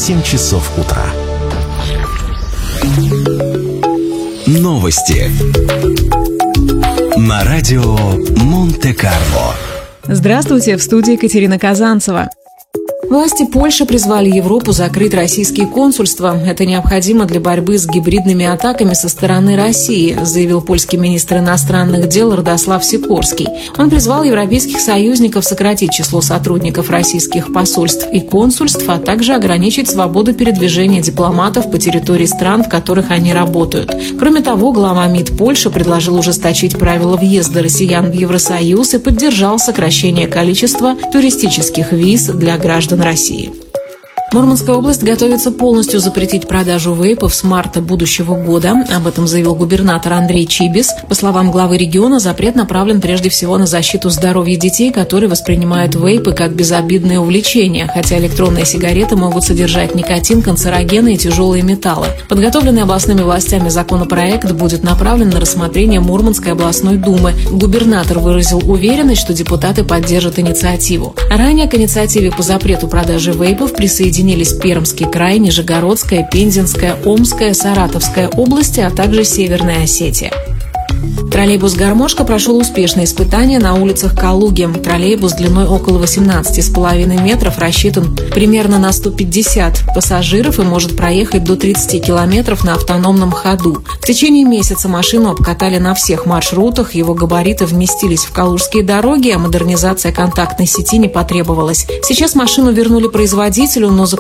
7 часов утра. Новости на радио Монте-Карло. Здравствуйте, в студии Екатерина Казанцева. Власти Польши призвали Европу закрыть российские консульства. Это необходимо для борьбы с гибридными атаками со стороны России, заявил польский министр иностранных дел Радослав Сикорский. Он призвал европейских союзников сократить число сотрудников российских посольств и консульств, а также ограничить свободу передвижения дипломатов по территории стран, в которых они работают. Кроме того, глава МИД Польши предложил ужесточить правила въезда россиян в Евросоюз и поддержал сокращение количества туристических виз для граждан России. Мурманская область готовится полностью запретить продажу вейпов с марта будущего года. Об этом заявил губернатор Андрей Чибис. По словам главы региона, запрет направлен прежде всего на защиту здоровья детей, которые воспринимают вейпы как безобидное увлечение, хотя электронные сигареты могут содержать никотин, канцерогены и тяжелые металлы. Подготовленный областными властями законопроект будет направлен на рассмотрение Мурманской областной думы. Губернатор выразил уверенность, что депутаты поддержат инициативу. Ранее к инициативе по запрету продажи вейпов присоединились Пермский край, Нижегородская, Пензенская, Омская, Саратовская области, а также Северная Осетия. Троллейбус «Гармошка» прошел успешные испытания на улицах Калуги. Троллейбус длиной около 18,5 метров рассчитан примерно на 150 пассажиров и может проехать до 30 километров на автономном ходу. В течение месяца машину обкатали на всех маршрутах, его габариты вместились в калужские дороги, а модернизация контактной сети не потребовалась. Сейчас машину вернули производителю, но